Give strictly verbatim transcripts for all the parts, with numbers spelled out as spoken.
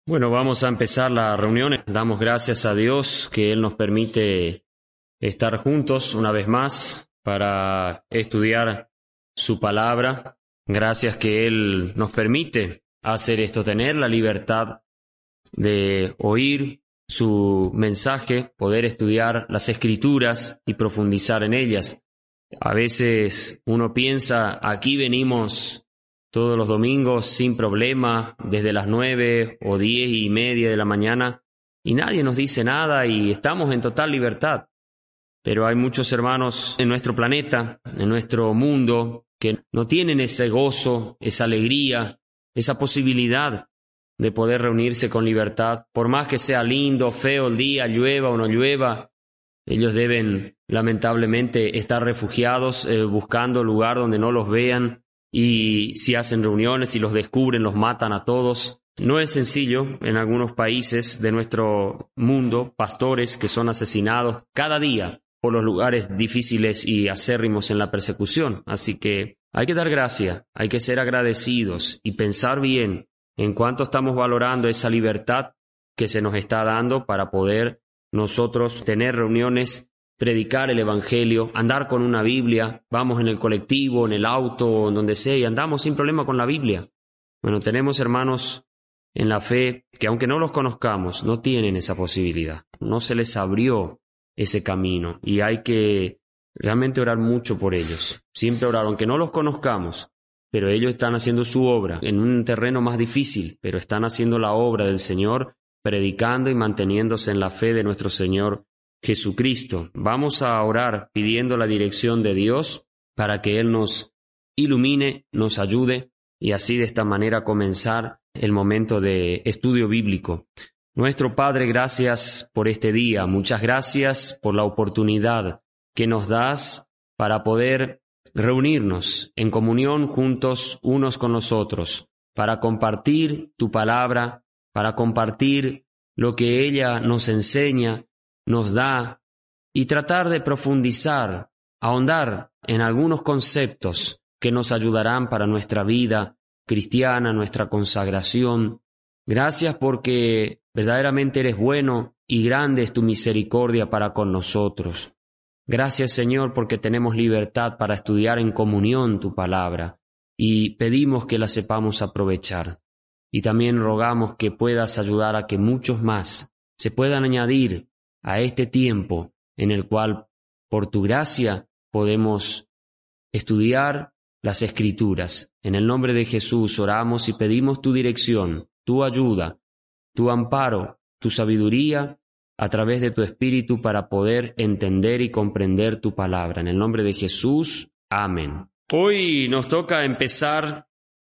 Bueno, vamos a empezar la reunión. Damos gracias a Dios que Él nos permite estar juntos una vez más para estudiar su palabra. Gracias que Él nos permite hacer esto, tener la libertad de oír su mensaje, poder estudiar las Escrituras y profundizar en ellas. A veces uno piensa, aquí venimos todos los domingos sin problema, desde las nueve o diez y media de la mañana, y nadie nos dice nada y estamos en total libertad. Pero hay muchos hermanos en nuestro planeta, en nuestro mundo, que no tienen ese gozo, esa alegría, esa posibilidad de poder reunirse con libertad. Por más que sea lindo, feo el día, llueva o no llueva, ellos deben lamentablemente estar refugiados, eh, buscando lugar donde no los vean. Y si hacen reuniones y los descubren, los matan a todos. No es sencillo en algunos países de nuestro mundo, pastores que son asesinados cada día por los lugares difíciles y acérrimos en la persecución. Así que hay que dar gracia, hay que ser agradecidos y pensar bien en cuánto estamos valorando esa libertad que se nos está dando para poder nosotros tener reuniones, predicar el Evangelio, andar con una Biblia, vamos en el colectivo, en el auto, en donde sea, y andamos sin problema con la Biblia. Bueno, tenemos hermanos en la fe que aunque no los conozcamos, no tienen esa posibilidad. No se les abrió ese camino y hay que realmente orar mucho por ellos. Siempre orar, aunque no los conozcamos, pero ellos están haciendo su obra en un terreno más difícil, pero están haciendo la obra del Señor, predicando y manteniéndose en la fe de nuestro Señor Jesucristo. Vamos a orar pidiendo la dirección de Dios para que Él nos ilumine, nos ayude y así de esta manera comenzar el momento de estudio bíblico. Nuestro Padre, gracias por este día. Muchas gracias por la oportunidad que nos das para poder reunirnos en comunión juntos unos con los otros, para compartir tu palabra, para compartir lo que ella nos enseña, nos da, y tratar de profundizar, ahondar en algunos conceptos que nos ayudarán para nuestra vida cristiana, nuestra consagración. Gracias porque verdaderamente eres bueno y grande es tu misericordia para con nosotros. Gracias, Señor, porque tenemos libertad para estudiar en comunión tu palabra y pedimos que la sepamos aprovechar. Y también rogamos que puedas ayudar a que muchos más se puedan añadir a este tiempo en el cual, por tu gracia, podemos estudiar las Escrituras. En el nombre de Jesús oramos y pedimos tu dirección, tu ayuda, tu amparo, tu sabiduría a través de tu Espíritu para poder entender y comprender tu palabra. En el nombre de Jesús, amén. Hoy nos toca empezar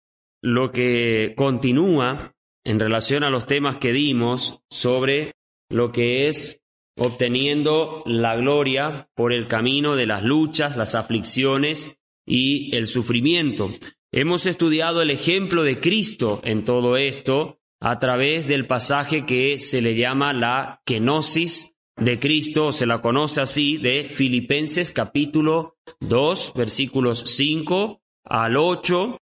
lo que continúa en relación a los temas que dimos sobre lo que es obteniendo la gloria por el camino de las luchas, las aflicciones y el sufrimiento. Hemos estudiado el ejemplo de Cristo en todo esto a través del pasaje que se le llama la kenosis de Cristo, o se la conoce así, de Filipenses capítulo dos, versículos cinco al ocho,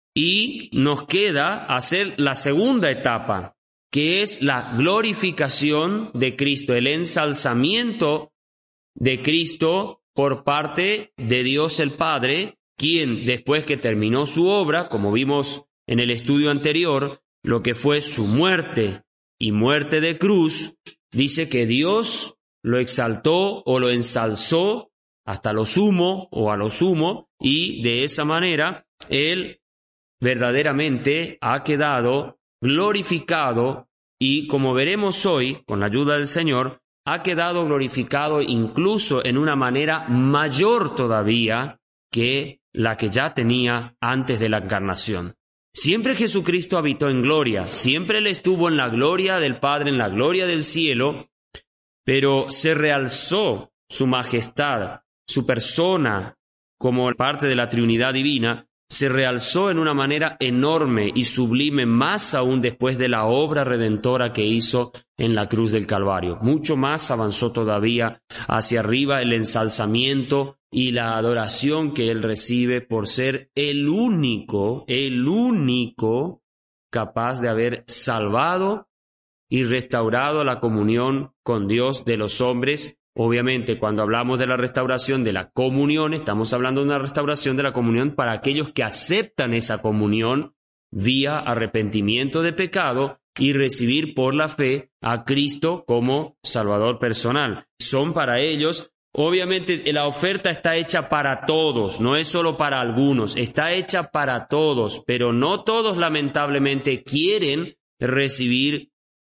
y nos queda hacer la segunda etapa, que es la glorificación de Cristo, el ensalzamiento de Cristo por parte de Dios el Padre, quien después que terminó su obra, como vimos en el estudio anterior, lo que fue su muerte y muerte de cruz, dice que Dios lo exaltó o lo ensalzó hasta lo sumo o a lo sumo, y de esa manera Él verdaderamente ha quedado glorificado y, como veremos hoy, con la ayuda del Señor, ha quedado glorificado incluso en una manera mayor todavía que la que ya tenía antes de la encarnación. Siempre Jesucristo habitó en gloria, siempre Él estuvo en la gloria del Padre, en la gloria del cielo, pero se realzó su majestad, su persona como parte de la Trinidad divina, se realzó en una manera enorme y sublime, más aún después de la obra redentora que hizo en la cruz del Calvario. Mucho más avanzó todavía hacia arriba el ensalzamiento y la adoración que Él recibe por ser el único, el único capaz de haber salvado y restaurado la comunión con Dios de los hombres. Obviamente, cuando hablamos de la restauración de la comunión, estamos hablando de una restauración de la comunión para aquellos que aceptan esa comunión vía arrepentimiento de pecado y recibir por la fe a Cristo como Salvador personal. Son para ellos, obviamente la oferta está hecha para todos, no es solo para algunos, está hecha para todos, pero no todos lamentablemente quieren recibir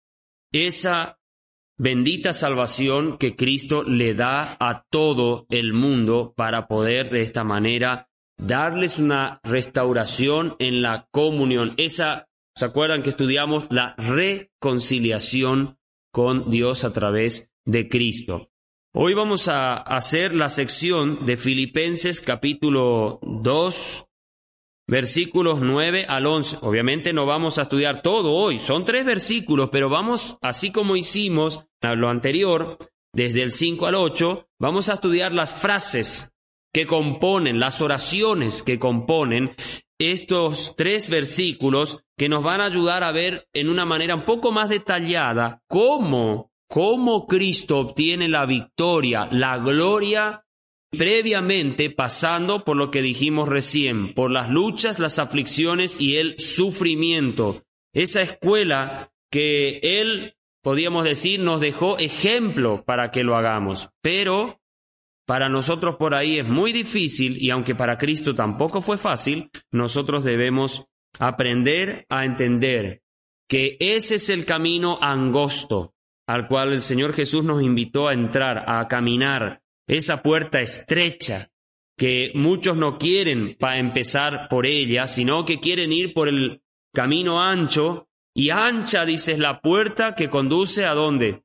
esa bendita salvación que Cristo le da a todo el mundo para poder de esta manera darles una restauración en la comunión. Esa, ¿se acuerdan que estudiamos la reconciliación con Dios a través de Cristo? Hoy vamos a hacer la sección de Filipenses capítulo dos, versículos nueve al once. Obviamente no vamos a estudiar todo hoy, son tres versículos, pero vamos, así como hicimos a lo anterior, desde el cinco al ocho, vamos a estudiar las frases que componen, las oraciones que componen estos tres versículos que nos van a ayudar a ver en una manera un poco más detallada cómo, cómo Cristo obtiene la victoria, la gloria, previamente pasando por lo que dijimos recién, por las luchas, las aflicciones y el sufrimiento. Esa escuela que Él, podríamos decir, nos dejó ejemplo para que lo hagamos, pero para nosotros por ahí es muy difícil, y aunque para Cristo tampoco fue fácil, nosotros debemos aprender a entender que ese es el camino angosto al cual el Señor Jesús nos invitó a entrar, a caminar, esa puerta estrecha que muchos no quieren para empezar por ella, sino que quieren ir por el camino ancho, y ancha, dice, es la puerta que conduce ¿a dónde?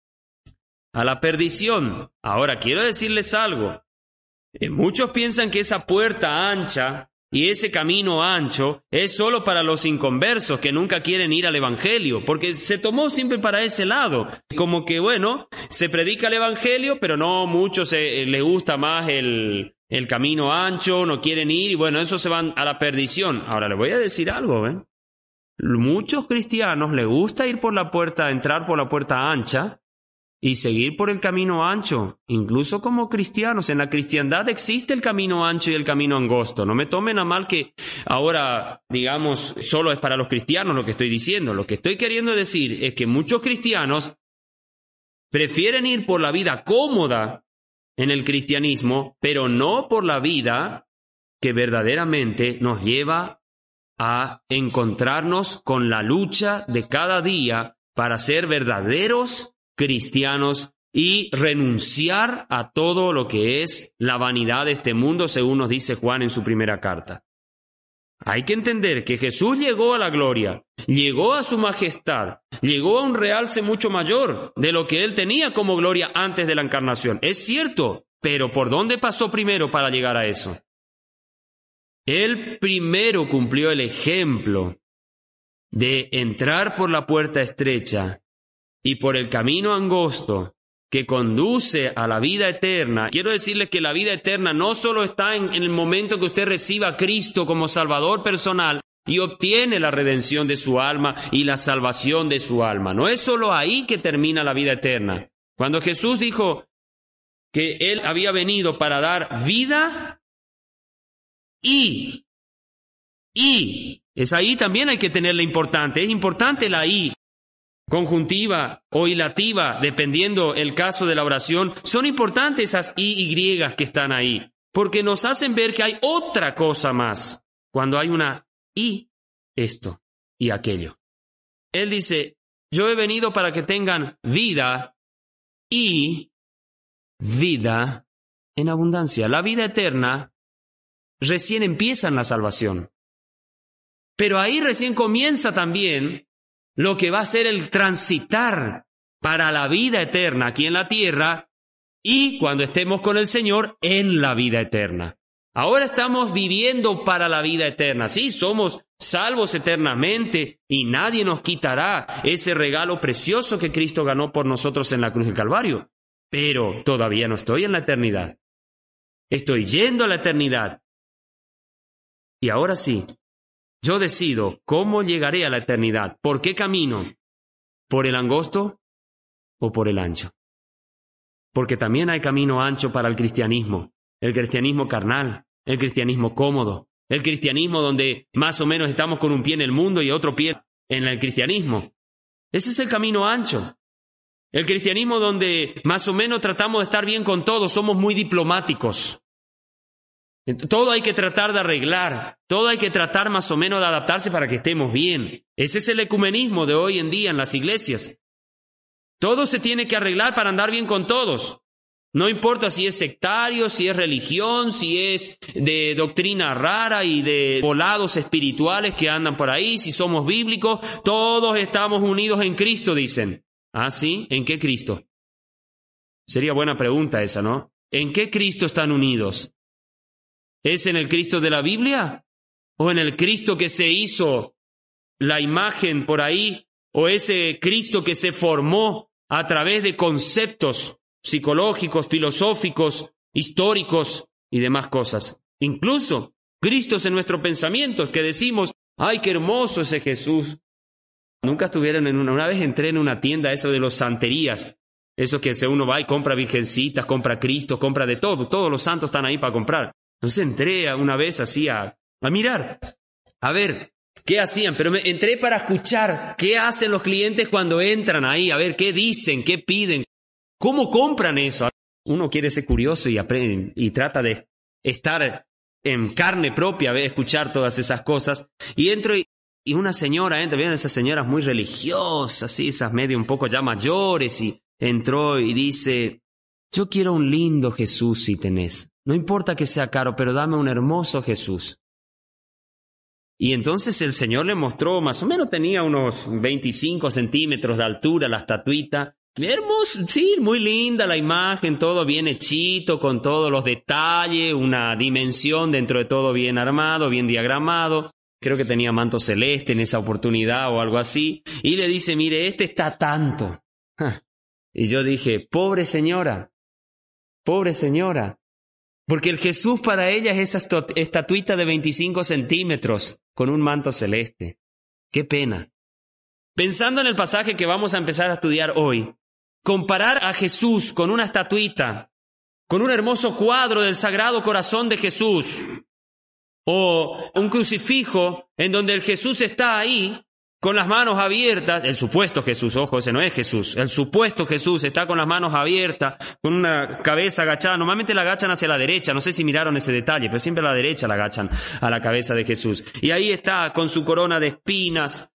A la perdición. Ahora, quiero decirles algo. Eh, muchos piensan que esa puerta ancha y ese camino ancho es solo para los inconversos que nunca quieren ir al Evangelio, porque se tomó siempre para ese lado. Como que, bueno, se predica el Evangelio, pero no, muchos eh, les gusta más el, el camino ancho, no quieren ir, y bueno, esos se van a la perdición. Ahora, les voy a decir algo, ¿eh? Muchos cristianos les gusta ir por la puerta, entrar por la puerta ancha, y seguir por el camino ancho, incluso como cristianos. En la cristiandad existe el camino ancho y el camino angosto. No me tomen a mal que ahora, digamos, solo es para los cristianos lo que estoy diciendo. Lo que estoy queriendo decir es que muchos cristianos prefieren ir por la vida cómoda en el cristianismo, pero no por la vida que verdaderamente nos lleva a encontrarnos con la lucha de cada día para ser verdaderos cristianos y renunciar a todo lo que es la vanidad de este mundo, según nos dice Juan en su primera carta. Hay que entender que Jesús llegó a la gloria, llegó a su majestad, llegó a un realce mucho mayor de lo que él tenía como gloria antes de la encarnación. Es cierto, pero ¿por dónde pasó primero para llegar a eso? Él primero cumplió el ejemplo de entrar por la puerta estrecha y por el camino angosto que conduce a la vida eterna. Quiero decirles que la vida eterna no solo está en, en el momento que usted reciba a Cristo como Salvador personal y obtiene la redención de su alma y la salvación de su alma. No es solo ahí que termina la vida eterna. Cuando Jesús dijo que Él había venido para dar vida y, y, es ahí también hay que tenerla importante. Es importante la y. Conjuntiva o hilativa, dependiendo el caso de la oración, son importantes esas y y griegas que están ahí, porque nos hacen ver que hay otra cosa más, cuando hay una y esto y aquello. Él dice, yo he venido para que tengan vida y vida en abundancia. La vida eterna recién empieza en la salvación, pero ahí recién comienza también lo que va a ser el transitar para la vida eterna aquí en la tierra y cuando estemos con el Señor en la vida eterna. Ahora estamos viviendo para la vida eterna. Sí, somos salvos eternamente y nadie nos quitará ese regalo precioso que Cristo ganó por nosotros en la cruz del Calvario. Pero todavía no estoy en la eternidad. Estoy yendo a la eternidad. Y ahora sí, yo decido cómo llegaré a la eternidad, por qué camino. ¿Por el angosto o por el ancho? Porque también hay camino ancho para el cristianismo, el cristianismo carnal, el cristianismo cómodo, el cristianismo donde más o menos estamos con un pie en el mundo y otro pie en el cristianismo. Ese es el camino ancho. El cristianismo donde más o menos tratamos de estar bien con todos, somos muy diplomáticos. Todo hay que tratar de arreglar, todo hay que tratar más o menos de adaptarse para que estemos bien. Ese es el ecumenismo de hoy en día en las iglesias. Todo se tiene que arreglar para andar bien con todos. No importa si es sectario, si es religión, si es de doctrina rara y de volados espirituales que andan por ahí, si somos bíblicos, todos estamos unidos en Cristo, dicen. ¿Ah, sí? ¿En qué Cristo? Sería buena pregunta esa, ¿no? ¿En qué Cristo están unidos? ¿Es en el Cristo de la Biblia? ¿O en el Cristo que se hizo la imagen por ahí? ¿O ese Cristo que se formó a través de conceptos psicológicos, filosóficos, históricos y demás cosas? Incluso Cristos en nuestros pensamientos que decimos, ¡ay, qué hermoso ese Jesús! Nunca estuvieron en una... Una vez entré en una tienda, eso de los santerías, eso que uno va y compra virgencitas, compra Cristo, compra de todo, todos los santos están ahí para comprar. Entonces entré una vez así a, a mirar, a ver qué hacían, pero me, entré para escuchar qué hacen los clientes cuando entran ahí, a ver qué dicen, qué piden, cómo compran eso. Uno quiere ser curioso y aprende y trata de estar en carne propia, a ver, escuchar todas esas cosas. Y entro y, y una señora entra, ¿vieron esas señoras muy religiosas, así, esas medio un poco ya mayores, y entró y dice, yo quiero un lindo Jesús si tenés. No importa que sea caro, pero dame un hermoso Jesús. Y entonces el Señor le mostró, más o menos tenía unos veinticinco centímetros de altura la estatuita. Hermoso, sí, muy linda la imagen, todo bien hechito, con todos los detalles, una dimensión dentro de todo bien armado, bien diagramado. Creo que tenía manto celeste en esa oportunidad o algo así. Y le dice, mire, este está tanto. Y yo dije, pobre señora, pobre señora. Porque el Jesús para ella es esa estatuita de veinticinco centímetros con un manto celeste. ¡Qué pena! Pensando en el pasaje que vamos a empezar a estudiar hoy, comparar a Jesús con una estatuita, con un hermoso cuadro del Sagrado Corazón de Jesús, o un crucifijo en donde el Jesús está ahí, con las manos abiertas, el supuesto Jesús, ojo, ese no es Jesús, el supuesto Jesús está con las manos abiertas, con una cabeza agachada, normalmente la agachan hacia la derecha, no sé si miraron ese detalle, pero siempre a la derecha la agachan a la cabeza de Jesús. Y ahí está con su corona de espinas.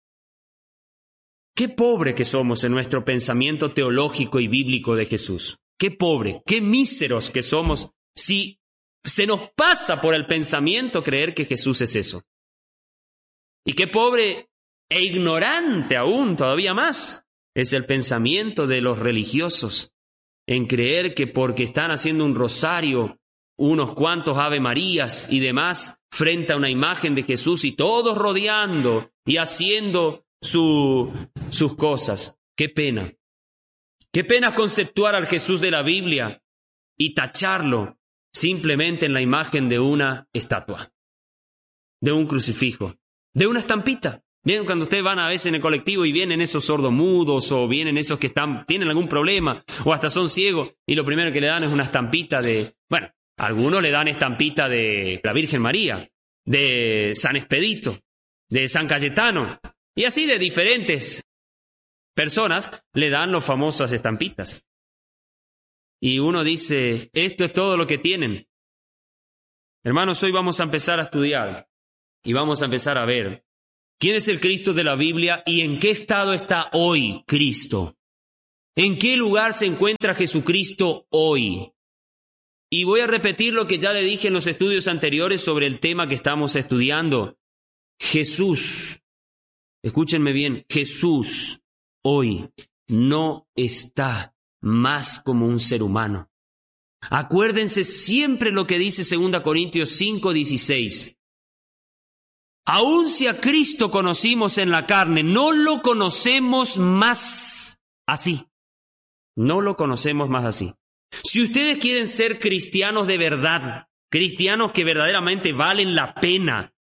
Qué pobre que somos en nuestro pensamiento teológico y bíblico de Jesús. Qué pobre, qué míseros que somos si se nos pasa por el pensamiento creer que Jesús es eso. Y qué pobre e ignorante aún, todavía más, es el pensamiento de los religiosos en creer que porque están haciendo un rosario, unos cuantos Ave Marías y demás, frente a una imagen de Jesús y todos rodeando y haciendo su, sus cosas. ¡Qué pena! ¡Qué pena conceptuar al Jesús de la Biblia y tacharlo simplemente en la imagen de una estatua, de un crucifijo, de una estampita! Bien, cuando ustedes van a veces en el colectivo y vienen esos sordomudos o vienen esos que están, tienen algún problema o hasta son ciegos y lo primero que le dan es una estampita de, bueno, algunos le dan estampita de la Virgen María, de San Expedito, de San Cayetano y así de diferentes personas le dan las famosas estampitas. Y uno dice, esto es todo lo que tienen. Hermanos, hoy vamos a empezar a estudiar y vamos a empezar a ver ¿quién es el Cristo de la Biblia y en qué estado está hoy Cristo? ¿En qué lugar se encuentra Jesucristo hoy? Y voy a repetir lo que ya le dije en los estudios anteriores sobre el tema que estamos estudiando. Jesús, escúchenme bien, Jesús hoy no está más como un ser humano. Acuérdense siempre lo que dice segunda Corintios cinco dieciséis. Aun si a Cristo conocimos en la carne, no lo conocemos más así. No lo conocemos más así. Si ustedes quieren ser cristianos de verdad, cristianos que verdaderamente valen la pena,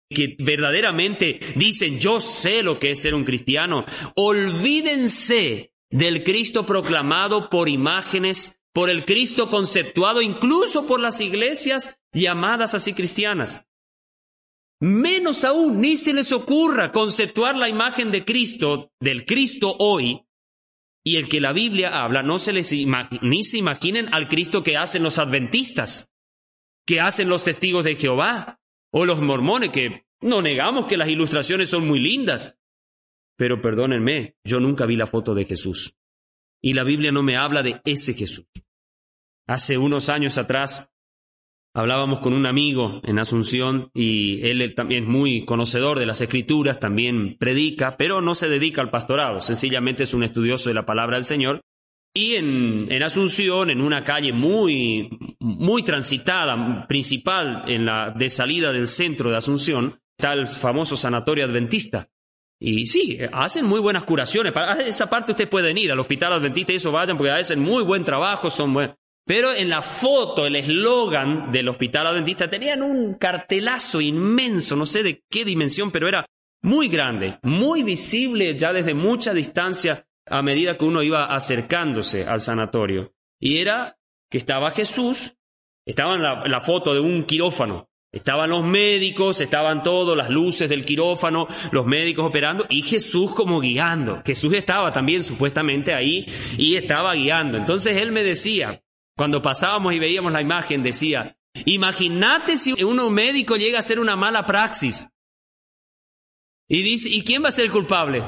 que verdaderamente dicen, yo sé lo que es ser un cristiano, olvídense del Cristo proclamado por imágenes, por el Cristo conceptuado incluso por las iglesias llamadas así cristianas. Menos aún, ni se les ocurra conceptuar la imagen de Cristo, del Cristo hoy, y el que la Biblia habla, no se les imag- ni se imaginen al Cristo que hacen los adventistas, que hacen los testigos de Jehová, o los mormones, que no negamos que las ilustraciones son muy lindas. Pero perdónenme, yo nunca vi la foto de Jesús. Y la Biblia no me habla de ese Jesús. Hace unos años atrás hablábamos con un amigo en Asunción y él, él también es muy conocedor de las Escrituras, también predica, pero no se dedica al pastorado, sencillamente es un estudioso de la palabra del Señor. Y en, en Asunción, en una calle muy, muy transitada, principal, en la de salida del centro de Asunción, está el famoso sanatorio adventista. Y sí, hacen muy buenas curaciones. Para esa parte ustedes pueden ir al hospital adventista y eso vayan, porque hacen muy buen trabajo, son buenos. Pero en la foto, el eslogan del hospital adventista, tenían un cartelazo inmenso, no sé de qué dimensión, pero era muy grande, muy visible ya desde mucha distancia a medida que uno iba acercándose al sanatorio. Y era que estaba Jesús, estaba en la, la foto de un quirófano, estaban los médicos, estaban todos, las luces del quirófano, los médicos operando, y Jesús como guiando. Jesús estaba también supuestamente ahí y estaba guiando. Entonces él me decía, cuando pasábamos y veíamos la imagen, decía, imagínate si un médico llega a hacer una mala praxis. Y dice, ¿y quién va a ser el culpable?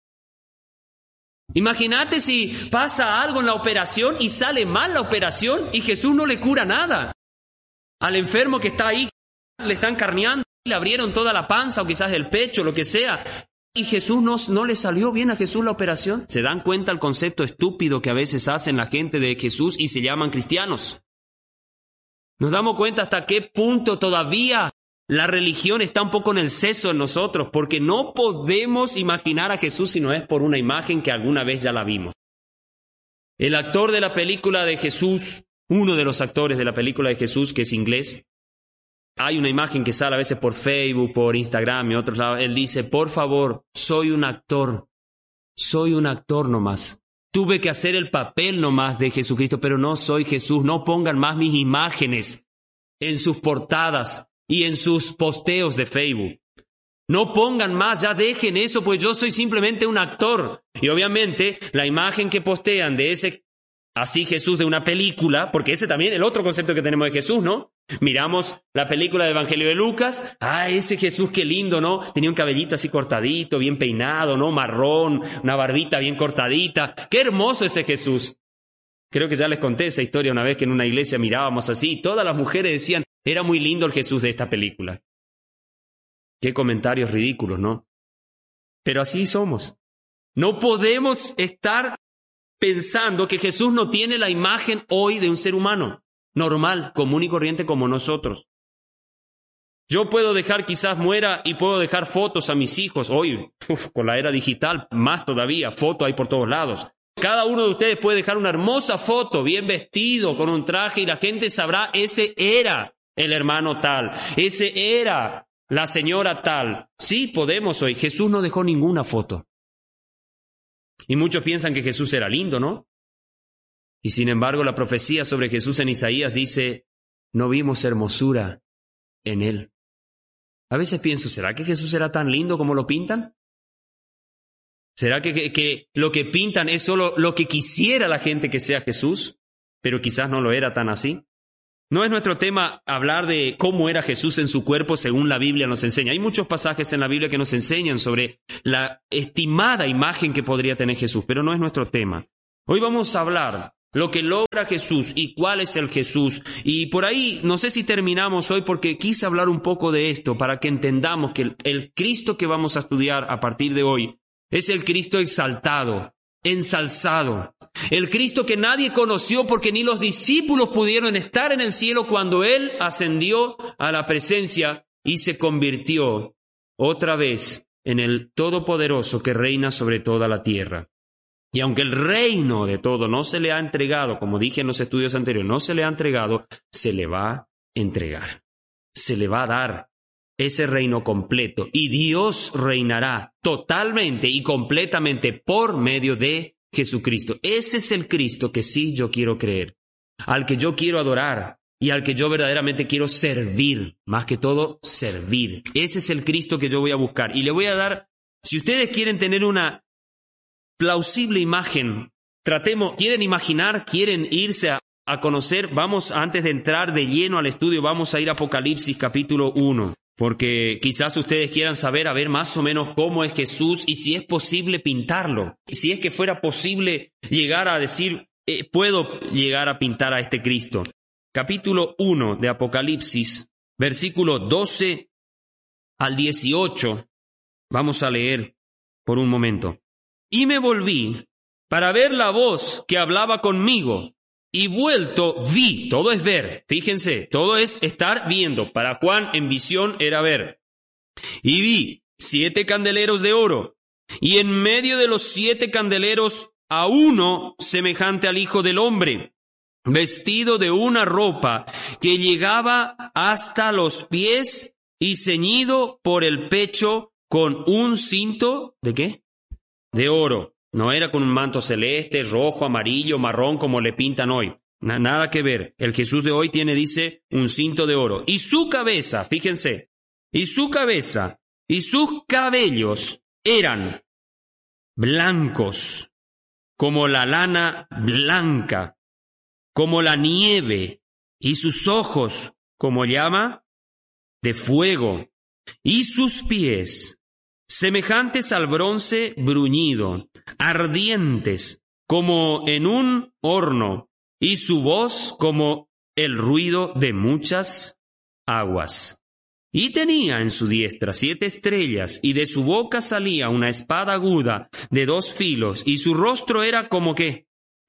Imagínate si pasa algo en la operación y sale mal la operación y Jesús no le cura nada. Al enfermo que está ahí, le están carneando, le abrieron toda la panza o quizás el pecho, lo que sea. Y Jesús no, no le salió bien a Jesús la operación. ¿Se dan cuenta el concepto estúpido que a veces hacen la gente de Jesús y se llaman cristianos? Nos damos cuenta hasta qué punto todavía la religión está un poco en el seso en nosotros, porque no podemos imaginar a Jesús si no es por una imagen que alguna vez ya la vimos. El actor de la película de Jesús, uno de los actores de la película de Jesús, que es inglés, hay una imagen que sale a veces por Facebook, por Instagram y otros lados. Él dice, por favor, soy un actor, soy un actor nomás. Tuve que hacer el papel nomás de Jesucristo, pero no soy Jesús. No pongan más mis imágenes en sus portadas y en sus posteos de Facebook. No pongan más, ya dejen eso, pues yo soy simplemente un actor. Y obviamente la imagen que postean de ese así Jesús de una película, porque ese también es el otro concepto que tenemos de Jesús, ¿no? Miramos la película del Evangelio de Lucas, ah, ese Jesús qué lindo, ¿no? Tenía un cabellito así cortadito, bien peinado, ¿no? Marrón, una barbita bien cortadita. ¡Qué hermoso ese Jesús! Creo que ya les conté esa historia una vez que en una iglesia mirábamos así y todas las mujeres decían, era muy lindo el Jesús de esta película. Qué comentarios ridículos, ¿no? Pero así somos. No podemos estar pensando que Jesús no tiene la imagen hoy de un ser humano, normal, común y corriente como nosotros. Yo puedo dejar, quizás muera y puedo dejar fotos a mis hijos. Hoy, uf, con la era digital, más todavía, fotos hay por todos lados. Cada uno de ustedes puede dejar una hermosa foto, bien vestido, con un traje, y la gente sabrá, ese era el hermano tal, ese era la señora tal. Sí, podemos hoy. Jesús no dejó ninguna foto. Y muchos piensan que Jesús era lindo, ¿no? Y sin embargo, la profecía sobre Jesús en Isaías dice, no vimos hermosura en él. A veces pienso, ¿será que Jesús era tan lindo como lo pintan? ¿Será que, que, que lo que pintan es solo lo que quisiera la gente que sea Jesús? Pero quizás no lo era tan así. No es nuestro tema hablar de cómo era Jesús en su cuerpo según la Biblia nos enseña. Hay muchos pasajes en la Biblia que nos enseñan sobre la estimada imagen que podría tener Jesús, pero no es nuestro tema. Hoy vamos a hablar lo que logra Jesús y cuál es el Jesús. Y por ahí, no sé si terminamos hoy porque quise hablar un poco de esto para que entendamos que el, el Cristo que vamos a estudiar a partir de hoy es el Cristo exaltado, ensalzado. El Cristo que nadie conoció porque ni los discípulos pudieron estar en el cielo cuando Él ascendió a la presencia y se convirtió otra vez en el Todopoderoso que reina sobre toda la tierra. Y aunque el reino de todo no se le ha entregado, como dije en los estudios anteriores, no se le ha entregado, se le va a entregar, se le va a dar. ese reino completo. Y Dios reinará totalmente y completamente por medio de Jesucristo. Ese es el Cristo que sí yo quiero creer, al que yo quiero adorar y al que yo verdaderamente quiero servir. Más que todo, servir. Ese es el Cristo que yo voy a buscar. Y le voy a dar, si ustedes quieren tener una plausible imagen, tratemos, quieren imaginar, quieren irse a, a conocer, vamos, antes de entrar de lleno al estudio, vamos a ir a Apocalipsis capítulo uno. Porque quizás ustedes quieran saber, a ver más o menos cómo es Jesús y si es posible pintarlo. Si es que fuera posible llegar a decir, eh, puedo llegar a pintar a este Cristo. Capítulo uno de Apocalipsis, versículo doce al dieciocho. Vamos a leer por un momento. Y me volví para ver la voz que hablaba conmigo. Y vuelto vi, todo es ver, fíjense, todo es estar viendo. Para Juan en visión era ver. Y vi siete candeleros de oro, y en medio de los siete candeleros a uno semejante al Hijo del Hombre, vestido de una ropa que llegaba hasta los pies y ceñido por el pecho con un cinto, ¿de qué? De oro. No era con un manto celeste, rojo, amarillo, marrón, como le pintan hoy. Na- nada que ver. El Jesús de hoy tiene, dice, un cinto de oro. Y su cabeza, fíjense, y su cabeza y sus cabellos eran blancos, como la lana blanca, como la nieve, y sus ojos, como llama, de fuego, y sus pies semejantes al bronce bruñido, ardientes como en un horno, y su voz como el ruido de muchas aguas. Y tenía en su diestra siete estrellas, y de su boca salía una espada aguda de dos filos, y su rostro era como ¿qué?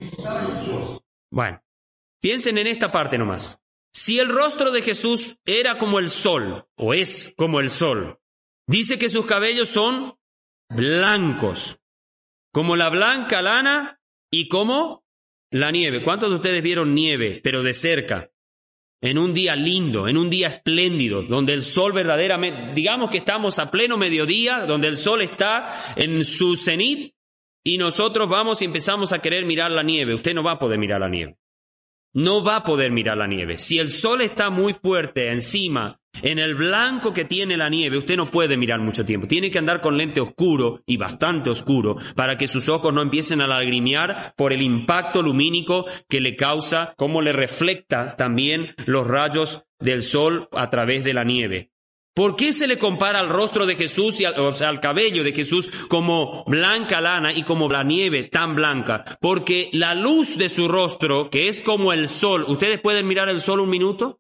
Bueno, piensen en esta parte nomás. Si el rostro de Jesús era como el sol, o es como el sol, dice que sus cabellos son blancos, como la blanca lana y como la nieve. ¿Cuántos de ustedes vieron nieve, pero de cerca? En un día lindo, en un día espléndido, donde el sol verdaderamente, digamos que estamos a pleno mediodía, donde el sol está en su cenit y nosotros vamos y empezamos a querer mirar la nieve. Usted no va a poder mirar la nieve. No va a poder mirar la nieve. Si el sol está muy fuerte encima, en el blanco que tiene la nieve, usted no puede mirar mucho tiempo. Tiene que andar con lente oscuro y bastante oscuro para que sus ojos no empiecen a lagrimear por el impacto lumínico que le causa, como le reflecta también los rayos del sol a través de la nieve. ¿Por qué se le compara al rostro de Jesús y al, o sea, al cabello de Jesús como blanca lana y como la nieve tan blanca? Porque la luz de su rostro, que es como el sol, ¿ustedes pueden mirar el sol un minuto?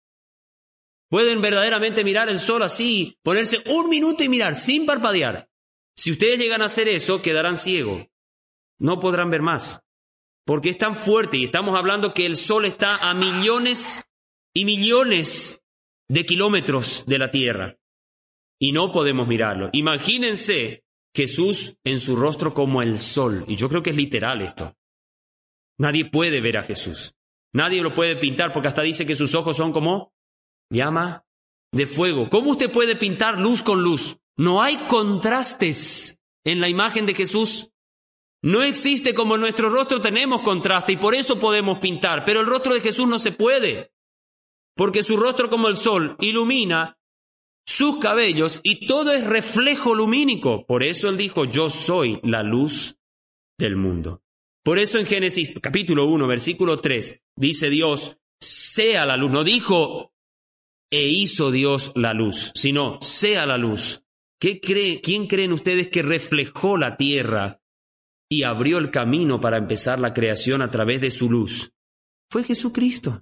¿Pueden verdaderamente mirar el sol así, ponerse un minuto y mirar sin parpadear? Si ustedes llegan a hacer eso, quedarán ciegos. No podrán ver más. Porque es tan fuerte y estamos hablando que el sol está a millones y millones de kilómetros de la tierra y no podemos mirarlo. Imagínense Jesús en su rostro como el sol, y yo creo que es literal esto. Nadie puede ver a Jesús, nadie lo puede pintar porque hasta dice que sus ojos son como llama de fuego. ¿Cómo usted puede pintar luz con luz? No hay contrastes en la imagen de Jesús. No existe como en nuestro rostro tenemos contraste y por eso podemos pintar, pero el rostro de Jesús no se puede. Porque su rostro como el sol ilumina sus cabellos y todo es reflejo lumínico. Por eso él dijo, yo soy la luz del mundo. Por eso en Génesis capítulo uno, versículo tres, dice Dios, sea la luz. No dijo, e hizo Dios la luz, sino, sea la luz. ¿Qué cree, ¿Quién creen ustedes que reflejó la tierra y abrió el camino para empezar la creación a través de su luz? Fue Jesucristo.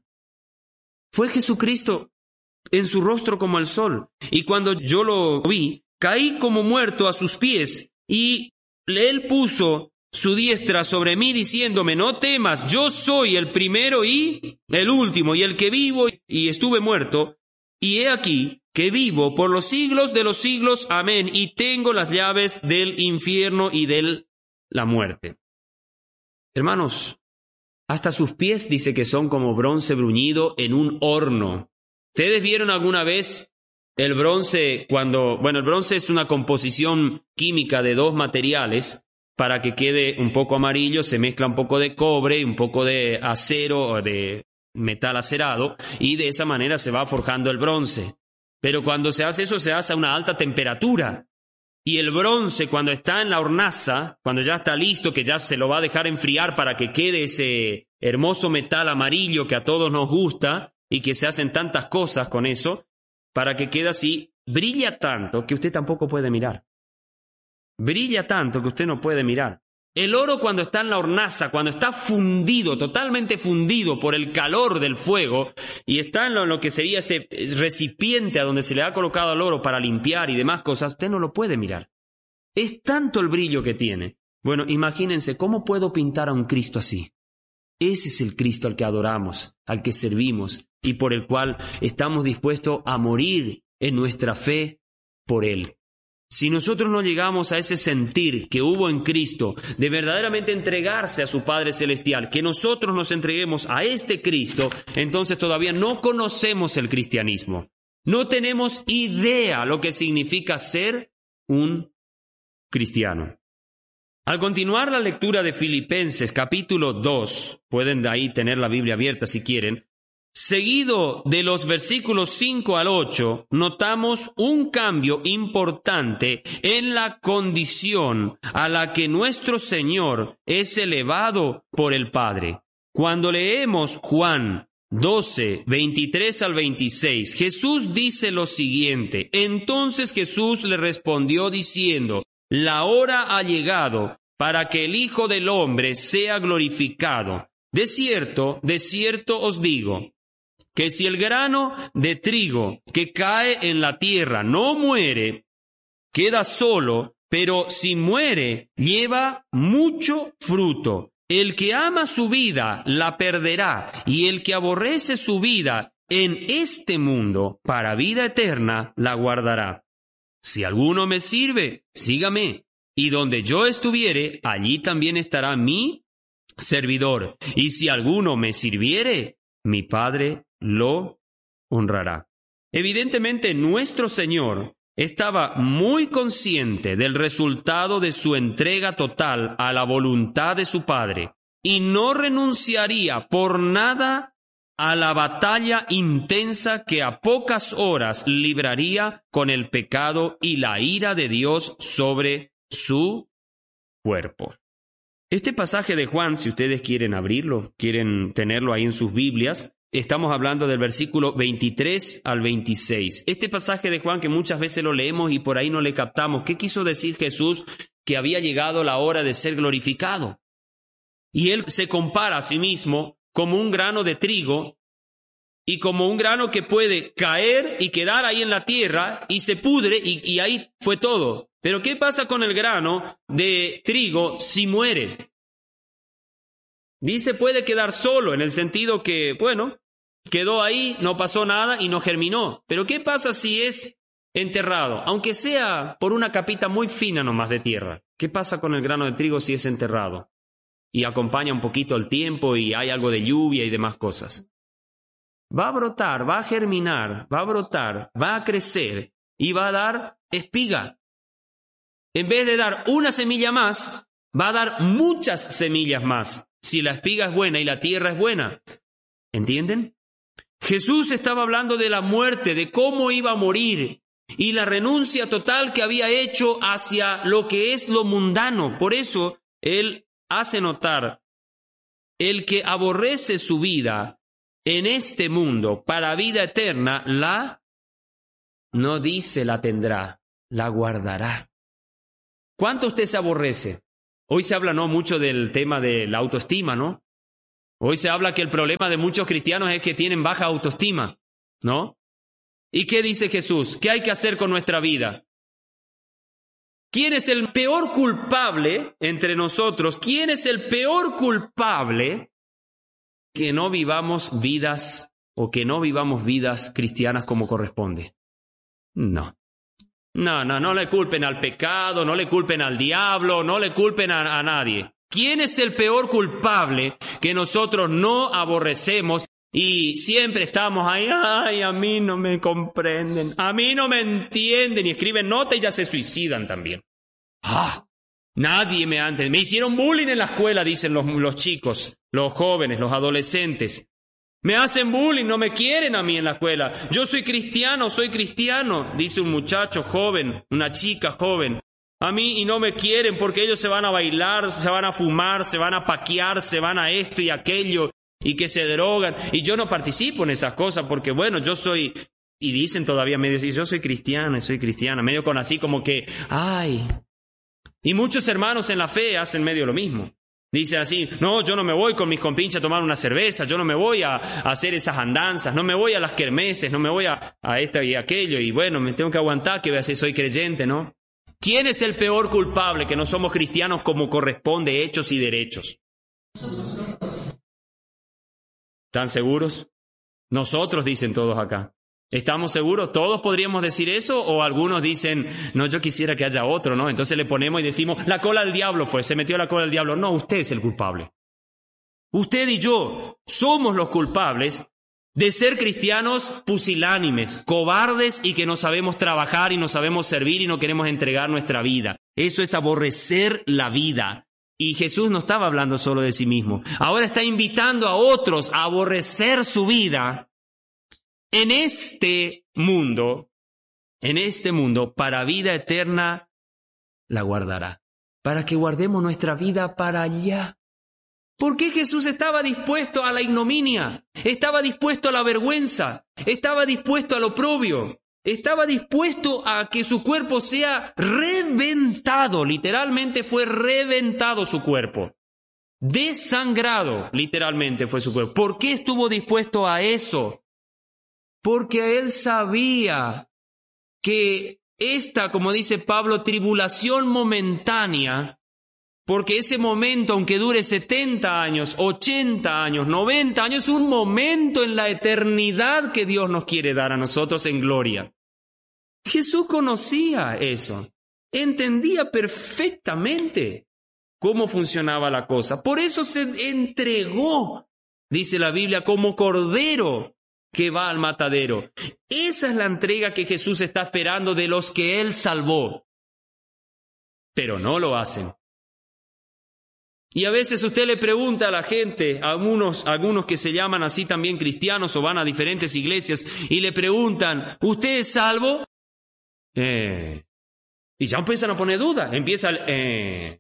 Fue Jesucristo en su rostro como el sol. Y cuando yo lo vi, caí como muerto a sus pies, y él puso su diestra sobre mí diciéndome, no temas, yo soy el primero y el último, y el que vivo y estuve muerto, y he aquí que vivo por los siglos de los siglos, amén, y tengo las llaves del infierno y de la muerte. Hermanos, hasta sus pies dice que son como bronce bruñido en un horno. ¿Ustedes vieron alguna vez el bronce, cuando, bueno, el bronce es una composición química de dos materiales. Para que quede un poco amarillo, se mezcla un poco de cobre y un poco de acero o de metal acerado, y de esa manera se va forjando el bronce. Pero cuando se hace eso, se hace a una alta temperatura. Y el bronce, cuando está en la hornaza, cuando ya está listo, que ya se lo va a dejar enfriar para que quede ese hermoso metal amarillo que a todos nos gusta y que se hacen tantas cosas con eso, para que quede así, brilla tanto que usted tampoco puede mirar. Brilla tanto que usted no puede mirar. El oro, cuando está en la hornaza, cuando está fundido, totalmente fundido por el calor del fuego, y está en lo, en lo que sería ese recipiente a donde se le ha colocado el oro para limpiar y demás cosas, usted no lo puede mirar. Es tanto el brillo que tiene. Bueno, imagínense, ¿cómo puedo pintar a un Cristo así? Ese es el Cristo al que adoramos, al que servimos, y por el cual estamos dispuestos a morir en nuestra fe por Él. Si nosotros no llegamos a ese sentir que hubo en Cristo, de verdaderamente entregarse a su Padre Celestial, que nosotros nos entreguemos a este Cristo, entonces todavía no conocemos el cristianismo. No tenemos idea lo que significa ser un cristiano. Al continuar la lectura de Filipenses capítulo dos, pueden de ahí tener la Biblia abierta si quieren, seguido de los versículos cinco al ocho, notamos un cambio importante en la condición a la que nuestro Señor es elevado por el Padre. Cuando leemos Juan doce, veintitrés al veintiséis, Jesús dice lo siguiente: entonces Jesús le respondió diciendo, la hora ha llegado para que el Hijo del Hombre sea glorificado. De cierto, de cierto os digo, que si el grano de trigo que cae en la tierra no muere, queda solo, pero si muere, lleva mucho fruto. El que ama su vida la perderá, y el que aborrece su vida en este mundo para vida eterna la guardará. Si alguno me sirve, sígame, y donde yo estuviere, allí también estará mi servidor. Y si alguno me sirviere, mi Padre lo honrará. Evidentemente, nuestro Señor estaba muy consciente del resultado de su entrega total a la voluntad de su Padre y no renunciaría por nada a la batalla intensa que a pocas horas libraría con el pecado y la ira de Dios sobre su cuerpo. Este pasaje de Juan, si ustedes quieren abrirlo, quieren tenerlo ahí en sus Biblias, estamos hablando del versículo veintitrés al veintiséis. Este pasaje de Juan que muchas veces lo leemos y por ahí no le captamos. ¿Qué quiso decir Jesús? Que había llegado la hora de ser glorificado. Y Él se compara a sí mismo como un grano de trigo y como un grano que puede caer y quedar ahí en la tierra y se pudre y, y ahí fue todo. Pero ¿qué pasa con el grano de trigo si muere? Dice puede quedar solo en el sentido que, bueno, quedó ahí, no pasó nada y no germinó. Pero ¿qué pasa si es enterrado? Aunque sea por una capita muy fina nomás de tierra. ¿Qué pasa con el grano de trigo si es enterrado? Y acompaña un poquito el tiempo y hay algo de lluvia y demás cosas. Va a brotar, va a germinar, va a brotar, va a crecer y va a dar espiga. En vez de dar una semilla más, va a dar muchas semillas más, si la espiga es buena y la tierra es buena. ¿Entienden? Jesús estaba hablando de la muerte, de cómo iba a morir y la renuncia total que había hecho hacia lo que es lo mundano. Por eso Él hace notar, el que aborrece su vida en este mundo para vida eterna, la, no dice la tendrá, la guardará. ¿Cuánto usted se aborrece? Hoy se habla no mucho del tema de la autoestima, ¿no? Hoy se habla que el problema de muchos cristianos es que tienen baja autoestima, ¿no? ¿Y qué dice Jesús? ¿Qué hay que hacer con nuestra vida? ¿Quién es el peor culpable entre nosotros? ¿Quién es el peor culpable que no vivamos vidas o que no vivamos vidas cristianas como corresponde? No. No, no, no le culpen al pecado, no le culpen al diablo, no le culpen a, a nadie. ¿Quién es el peor culpable que nosotros no aborrecemos Y siempre estamos ahí, ay, a mí no me comprenden, a mí no me entienden, y escriben nota y ya se suicidan también. Ah, nadie me antes, me hicieron bullying en la escuela, dicen los, los chicos, los jóvenes, los adolescentes. Me hacen bullying, no me quieren a mí en la escuela. Yo soy cristiano, soy cristiano, dice un muchacho joven, una chica joven. A mí y no me quieren porque ellos se van a bailar, se van a fumar, se van a paquear, se van a esto y aquello, y que se drogan. Y yo no participo en esas cosas porque, bueno, yo soy... Y dicen todavía medio así, yo soy cristiano, soy cristiana, medio con así como que, ay. Y muchos hermanos en la fe hacen medio lo mismo. Dicen así, no, yo no me voy con mis compinches a tomar una cerveza, yo no me voy a, a hacer esas andanzas, no me voy a las kermeses, no me voy a, a esto y aquello, y bueno, me tengo que aguantar que voy a decir soy creyente, ¿no? ¿Quién es el peor culpable que no somos cristianos como corresponde, hechos y derechos? ¿Están seguros? Nosotros, dicen todos acá. ¿Estamos seguros? ¿Todos podríamos decir eso? ¿O algunos dicen, no, yo quisiera que haya otro, ¿no? Entonces le ponemos y decimos, la cola del diablo fue, se metió la cola del diablo. No, usted es el culpable. Usted y yo somos los culpables de ser cristianos pusilánimes, cobardes y que no sabemos trabajar y no sabemos servir y no queremos entregar nuestra vida. Eso es aborrecer la vida. Y Jesús no estaba hablando solo de sí mismo. Ahora está invitando a otros a aborrecer su vida en este mundo, en este mundo, para vida eterna la guardará. Para que guardemos nuestra vida para allá. ¿Por qué Jesús estaba dispuesto a la ignominia? Estaba dispuesto a la vergüenza. Estaba dispuesto al oprobio. Estaba dispuesto a que su cuerpo sea reventado. Literalmente fue reventado su cuerpo. Desangrado, literalmente fue su cuerpo. ¿Por qué estuvo dispuesto a eso? Porque él sabía que esta, como dice Pablo, tribulación momentánea, porque ese momento, aunque dure setenta años, ochenta años, noventa años, es un momento en la eternidad que Dios nos quiere dar a nosotros en gloria. Jesús conocía eso, entendía perfectamente cómo funcionaba la cosa. Por eso se entregó, dice la Biblia, como cordero que va al matadero. Esa es la entrega que Jesús está esperando de los que Él salvó. Pero no lo hacen. Y a veces usted le pregunta a la gente, a algunos, a algunos que se llaman así también cristianos o van a diferentes iglesias, y le preguntan, ¿usted es salvo? Eh, y ya empiezan a poner dudas. Empieza el... Eh,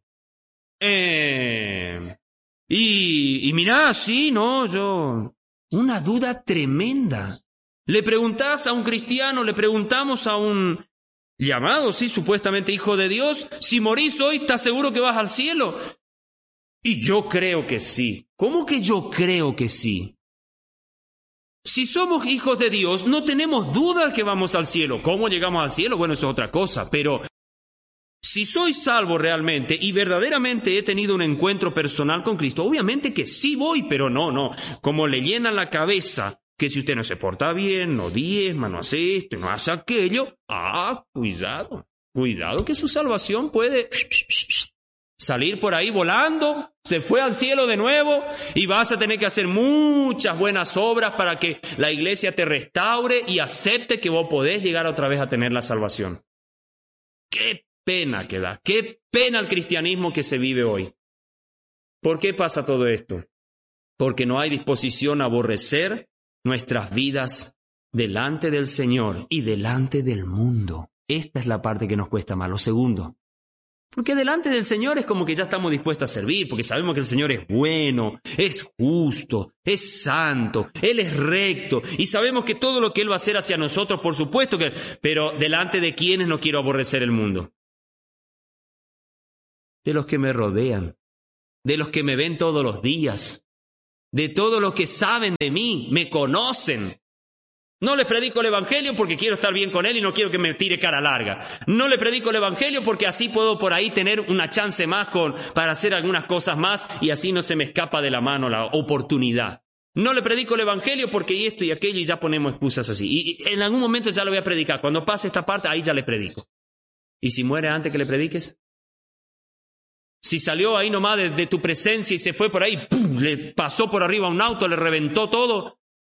eh, y, y mirá, sí, no, yo... Una duda tremenda. Le preguntás a un cristiano, le preguntamos a un llamado, sí, supuestamente hijo de Dios, si morís hoy, ¿estás seguro que vas al cielo? Y yo creo que sí. ¿Cómo que yo creo que sí? Si somos hijos de Dios, no tenemos duda que vamos al cielo. ¿Cómo llegamos al cielo? Bueno, eso es otra cosa, pero si soy salvo realmente y verdaderamente he tenido un encuentro personal con Cristo, obviamente que sí voy, pero no, no. Como le llenan la cabeza que si usted no se porta bien, no diezma, no hace esto, no hace aquello, ah, cuidado, cuidado que su salvación puede salir por ahí volando, se fue al cielo de nuevo y vas a tener que hacer muchas buenas obras para que la iglesia te restaure y acepte que vos podés llegar otra vez a tener la salvación. ¡Qué pena que da! ¡Qué pena el cristianismo que se vive hoy! ¿Por qué pasa todo esto? Porque no hay disposición a aborrecer nuestras vidas delante del Señor y delante del mundo. Esta es la parte que nos cuesta más. Lo segundo, porque delante del Señor es como que ya estamos dispuestos a servir, porque sabemos que el Señor es bueno, es justo, es santo, Él es recto, y sabemos que todo lo que Él va a hacer hacia nosotros, por supuesto que... Pero delante de quienes no quiero aborrecer el mundo. De los que me rodean, de los que me ven todos los días, de todos los que saben de mí, me conocen. No les predico el Evangelio porque quiero estar bien con él y no quiero que me tire cara larga. No le predico el Evangelio porque así puedo por ahí tener una chance más con, para hacer algunas cosas más y así no se me escapa de la mano la oportunidad. No le predico el Evangelio porque esto y aquello y ya ponemos excusas así. Y, y en algún momento ya lo voy a predicar. Cuando pase esta parte, ahí ya le predico. ¿Y si muere antes que le prediques? Si salió ahí nomás de, de tu presencia y se fue por ahí, ¡pum!, le pasó por arriba un auto, le reventó todo.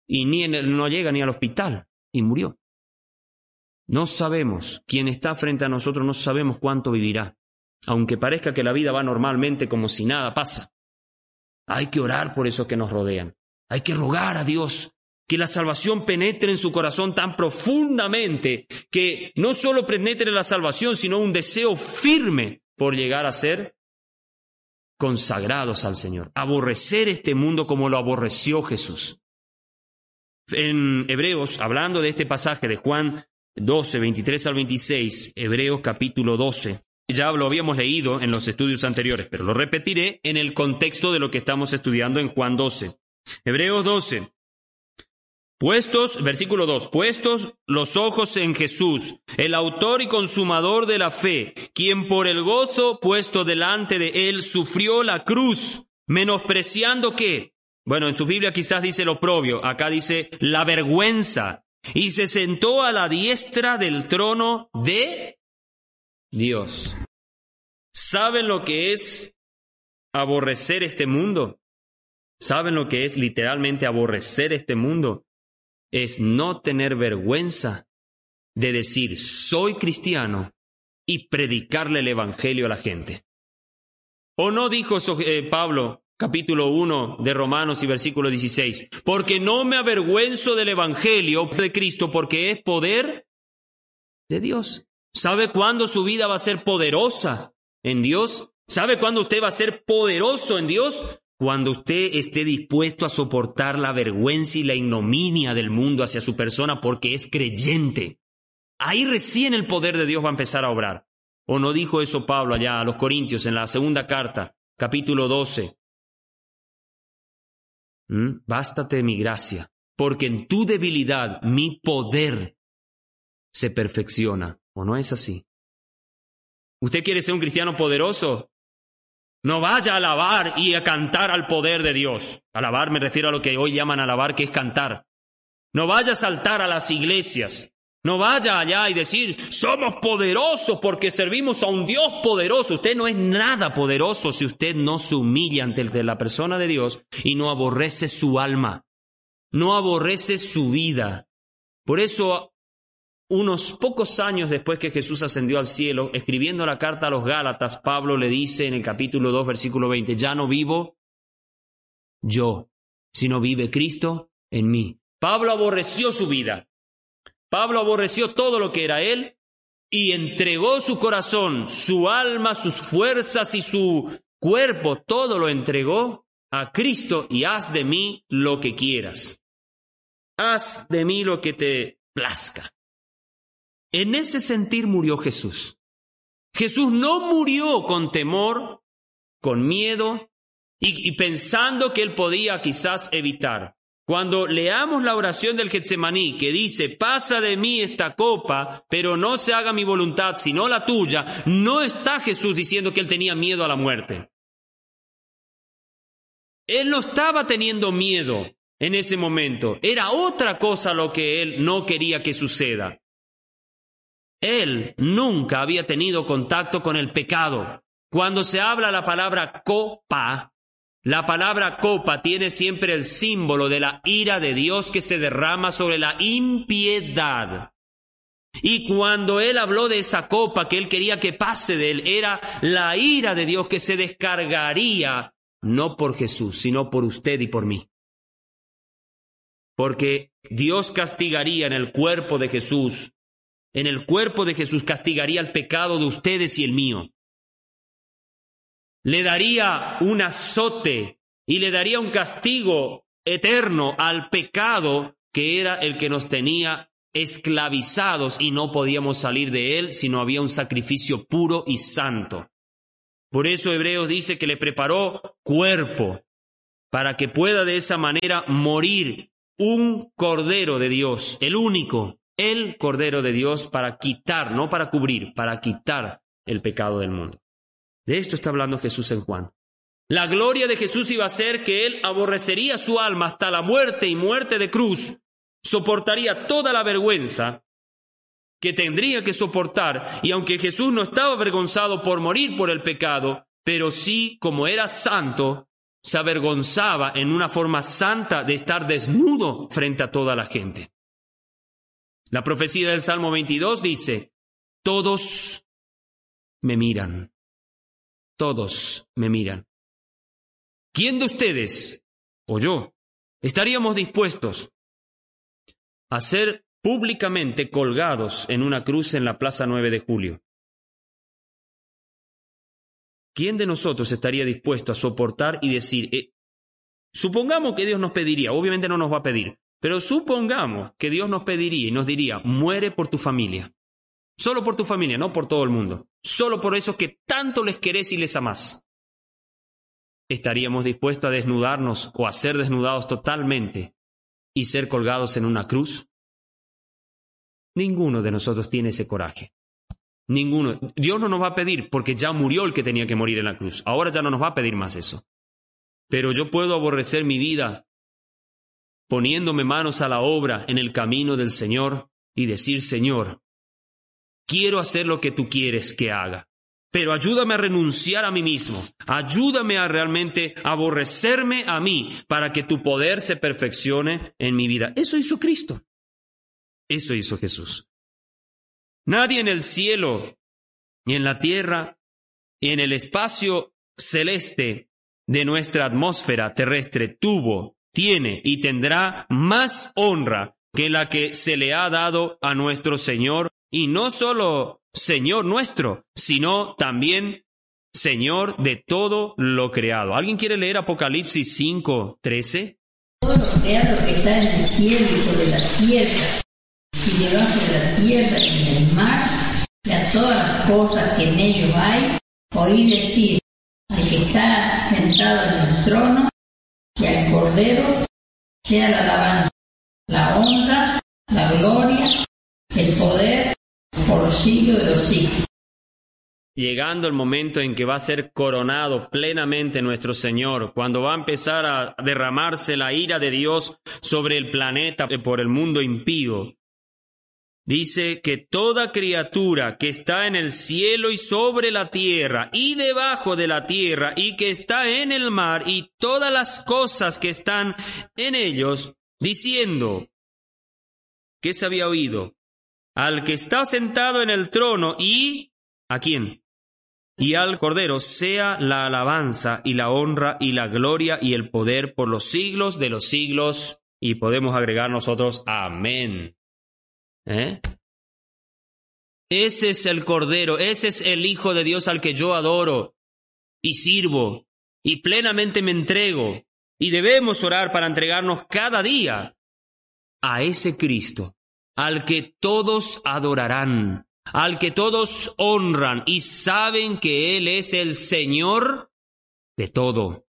y ni en el, no llega ni al hospital y murió. No sabemos, quien está frente a nosotros no sabemos cuánto vivirá, aunque parezca que la vida va normalmente como si nada pasa. Hay que orar por esos que nos rodean. Hay que rogar a Dios que la salvación penetre en su corazón tan profundamente que no solo penetre la salvación, sino un deseo firme por llegar a ser consagrados al Señor. Aborrecer este mundo como lo aborreció Jesús. En Hebreos, hablando de este pasaje de Juan doce, veintitrés al veintiséis, Hebreos capítulo doce, ya lo habíamos leído en los estudios anteriores, pero lo repetiré en el contexto de lo que estamos estudiando en Juan doce. Hebreos doce. Puestos, versículo dos, puestos los ojos en Jesús, el autor y consumador de la fe, quien por el gozo puesto delante de él sufrió la cruz, menospreciando ¿qué? Bueno, en su Biblia quizás dice el oprobio, acá dice la vergüenza, y se sentó a la diestra del trono de Dios. ¿Saben lo que es aborrecer este mundo? ¿Saben lo que es literalmente aborrecer este mundo? Es no tener vergüenza de decir soy cristiano y predicarle el evangelio a la gente. ¿O no dijo eso, eh, Pablo, capítulo uno de Romanos y versículo dieciséis? Porque no me avergüenzo del evangelio de Cristo, porque es poder de Dios. ¿Sabe cuándo su vida va a ser poderosa en Dios? ¿Sabe cuándo usted va a ser poderoso en Dios? Cuando usted esté dispuesto a soportar la vergüenza y la ignominia del mundo hacia su persona porque es creyente. Ahí recién el poder de Dios va a empezar a obrar. ¿O no dijo eso Pablo allá a los Corintios en la segunda carta, capítulo doce? ¿Mm? Bástate mi gracia, porque en tu debilidad mi poder se perfecciona. ¿O no es así? ¿Usted quiere ser un cristiano poderoso? No vaya a alabar y a cantar al poder de Dios. Alabar me refiero a lo que hoy llaman alabar, que es cantar. No vaya a saltar a las iglesias. No vaya allá y decir, somos poderosos porque servimos a un Dios poderoso. Usted no es nada poderoso si usted no se humilla ante la persona de Dios y no aborrece su alma. No aborrece su vida. Por eso, unos pocos años después que Jesús ascendió al cielo, escribiendo la carta a los Gálatas, Pablo le dice en el capítulo dos, versículo veinte, ya no vivo yo, sino vive Cristo en mí. Pablo aborreció su vida. Pablo aborreció todo lo que era él y entregó su corazón, su alma, sus fuerzas y su cuerpo, todo lo entregó a Cristo y haz de mí lo que quieras. Haz de mí lo que te plazca. En ese sentir murió Jesús. Jesús no murió con temor, con miedo y, y pensando que él podía quizás evitar. Cuando leamos la oración del Getsemaní que dice, pasa de mí esta copa, pero no se haga mi voluntad sino la tuya, no está Jesús diciendo que él tenía miedo a la muerte. Él no estaba teniendo miedo en ese momento. Era otra cosa lo que él no quería que suceda. Él nunca había tenido contacto con el pecado. Cuando se habla la palabra copa, la palabra copa tiene siempre el símbolo de la ira de Dios que se derrama sobre la impiedad. Y cuando él habló de esa copa que él quería que pase de él, era la ira de Dios que se descargaría, no por Jesús, sino por usted y por mí. Porque Dios castigaría en el cuerpo de Jesús, en el cuerpo de Jesús castigaría el pecado de ustedes y el mío. Le daría un azote y le daría un castigo eterno al pecado que era el que nos tenía esclavizados y no podíamos salir de él si no había un sacrificio puro y santo. Por eso Hebreos dice que le preparó cuerpo para que pueda de esa manera morir un Cordero de Dios, el único, el Cordero de Dios para quitar, no para cubrir, para quitar el pecado del mundo. De esto está hablando Jesús en Juan. La gloria de Jesús iba a ser que él aborrecería su alma hasta la muerte y muerte de cruz, soportaría toda la vergüenza que tendría que soportar, y aunque Jesús no estaba avergonzado por morir por el pecado, pero sí, como era santo, se avergonzaba en una forma santa de estar desnudo frente a toda la gente. La profecía del Salmo veintidós dice, todos me miran, todos me miran. ¿Quién de ustedes, o yo, estaríamos dispuestos a ser públicamente colgados en una cruz en la Plaza nueve de julio? ¿Quién de nosotros estaría dispuesto a soportar y decir, eh, supongamos que Dios nos pediría, obviamente no nos va a pedir, pero supongamos que Dios nos pediría y nos diría, muere por tu familia, solo por tu familia, no por todo el mundo, solo por esos que tanto les querés y les amás? ¿Estaríamos dispuestos a desnudarnos o a ser desnudados totalmente y ser colgados en una cruz? Ninguno de nosotros tiene ese coraje. Ninguno. Dios no nos va a pedir porque ya murió el que tenía que morir en la cruz. Ahora ya no nos va a pedir más eso. Pero yo puedo aborrecer mi vida poniéndome manos a la obra en el camino del Señor y decir, Señor, quiero hacer lo que tú quieres que haga, pero ayúdame a renunciar a mí mismo. Ayúdame a realmente aborrecerme a mí para que tu poder se perfeccione en mi vida. Eso hizo Cristo. Eso hizo Jesús. Nadie en el cielo, ni en la tierra, y en el espacio celeste de nuestra atmósfera terrestre tuvo, tiene y tendrá más honra que la que se le ha dado a nuestro Señor, y no solo Señor nuestro, sino también Señor de todo lo creado. ¿Alguien quiere leer Apocalipsis cinco, trece? Todo lo creado que está en el cielo y sobre la tierra, y debajo de la tierra y en el mar, y a todas las cosas que en ellos hay, oí decir al que está sentado en el trono y al Cordero, sea la alabanza, la honra, la gloria, el poder, por los siglos de los siglos. Llegando el momento en que va a ser coronado plenamente nuestro Señor, cuando va a empezar a derramarse la ira de Dios sobre el planeta por el mundo impío, dice que toda criatura que está en el cielo y sobre la tierra y debajo de la tierra y que está en el mar y todas las cosas que están en ellos, diciendo, ¿qué se había oído? Al que está sentado en el trono y ¿a quién? Y al Cordero sea la alabanza y la honra y la gloria y el poder por los siglos de los siglos. Y podemos agregar nosotros, amén. ¿Eh? Ese es el Cordero, ese es el Hijo de Dios al que yo adoro y sirvo y plenamente me entrego. Y debemos orar para entregarnos cada día a ese Cristo, al que todos adorarán, al que todos honran y saben que Él es el Señor de todo.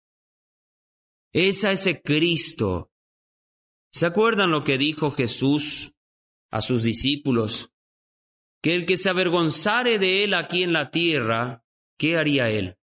Es a ese Cristo. ¿Se acuerdan lo que dijo Jesús a sus discípulos? Que el que se avergonzare de Él aquí en la tierra, ¿qué haría Él?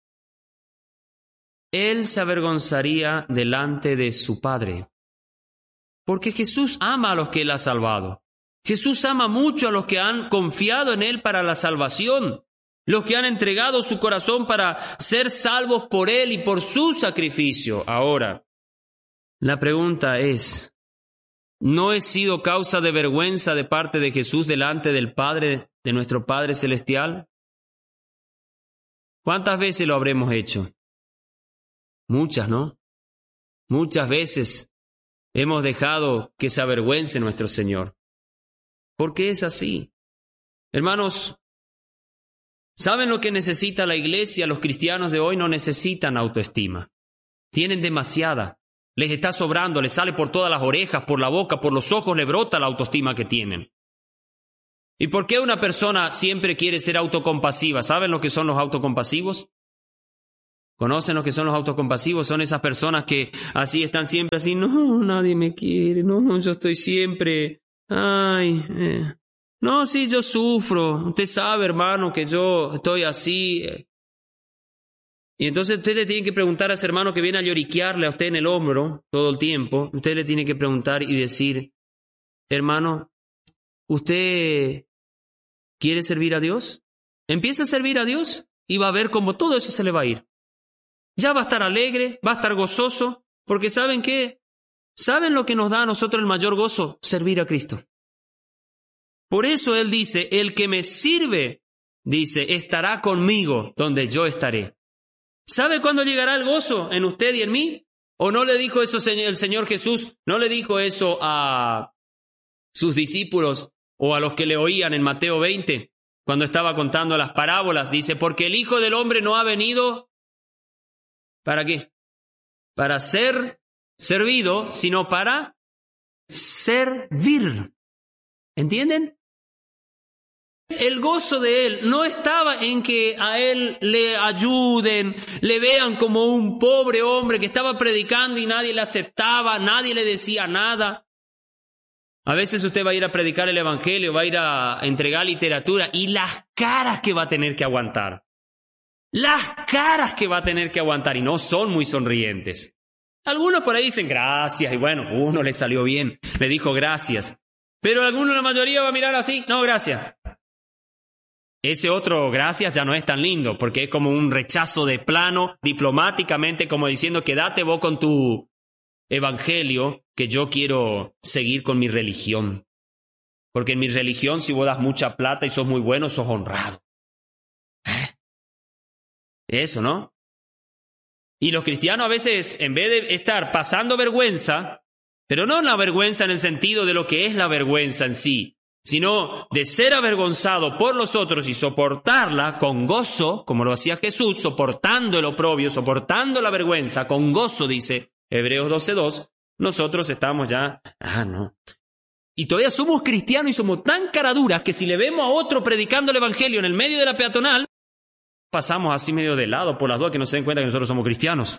Él se avergonzaría delante de su Padre. Porque Jesús ama a los que Él ha salvado. Jesús ama mucho a los que han confiado en Él para la salvación, los que han entregado su corazón para ser salvos por Él y por su sacrificio. Ahora, la pregunta es, ¿no he sido causa de vergüenza de parte de Jesús delante del Padre, de nuestro Padre Celestial? ¿Cuántas veces lo habremos hecho? Muchas, ¿no? Muchas veces hemos dejado que se avergüence nuestro Señor. ¿Por qué es así? Hermanos, ¿saben lo que necesita la iglesia? Los cristianos de hoy no necesitan autoestima. Tienen demasiada. Les está sobrando, les sale por todas las orejas, por la boca, por los ojos, le brota la autoestima que tienen. ¿Y por qué una persona siempre quiere ser autocompasiva? ¿Saben lo que son los autocompasivos? ¿Conocen lo que son los autocompasivos? Son esas personas que así están siempre así, no, nadie me quiere, no, yo estoy siempre, ay, eh. no, sí, yo sufro, usted sabe, hermano, que yo estoy así. Eh. Y entonces usted le tiene que preguntar a ese hermano que viene a lloriquearle a usted en el hombro todo el tiempo, usted le tiene que preguntar y decir, hermano, ¿usted quiere servir a Dios? Empieza a servir a Dios y va a ver cómo todo eso se le va a ir. ya va a estar alegre, va a estar gozoso, porque ¿saben qué? ¿Saben lo que nos da a nosotros el mayor gozo? Servir a Cristo. Por eso Él dice, el que me sirve, dice, estará conmigo donde yo estaré. ¿Sabe cuándo llegará el gozo en usted y en mí? ¿O no le dijo eso el Señor Jesús? ¿No le dijo eso a sus discípulos o a los que le oían en Mateo veinte? Cuando estaba contando las parábolas, dice, porque el Hijo del Hombre no ha venido, ¿para qué? Para ser servido, sino para servir. ¿Entienden? El gozo de Él no estaba en que a Él le ayuden, le vean como un pobre hombre que estaba predicando y nadie le aceptaba, nadie le decía nada. A veces usted va a ir a predicar el Evangelio, va a ir a entregar literatura y las caras que va a tener que aguantar. Las caras que va a tener que aguantar y no son muy sonrientes. Algunos por ahí dicen gracias y bueno, uno le salió bien, le dijo gracias. Pero alguno, la mayoría va a mirar así, no, gracias. Ese otro gracias ya no es tan lindo porque es como un rechazo de plano, diplomáticamente, como diciendo quédate vos con tu evangelio, que yo quiero seguir con mi religión. Porque en mi religión, si vos das mucha plata y sos muy bueno, sos honrado. ¿Eh? Eso, ¿no? Y los cristianos a veces, en vez de estar pasando vergüenza, pero no la vergüenza en el sentido de lo que es la vergüenza en sí, sino de ser avergonzado por los otros y soportarla con gozo, como lo hacía Jesús, soportando el oprobio, soportando la vergüenza, con gozo, dice Hebreos doce dos, nosotros estamos ya, ah, no. Y todavía somos cristianos y somos tan caraduras que si le vemos a otro predicando el evangelio en el medio de la peatonal, pasamos así medio de lado por las dudas que no se den cuenta que nosotros somos cristianos.